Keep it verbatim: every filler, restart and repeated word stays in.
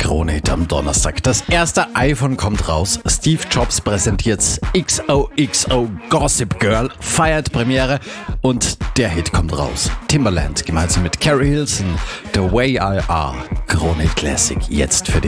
Krone-Hit am Donnerstag. Das erste iPhone kommt raus. Steve Jobs präsentiert's. X O X O Gossip Girl feiert Premiere und der Hit kommt raus. Timbaland gemeinsam mit Carrie Hilson. The Way I Are. Krone Classic jetzt für dich.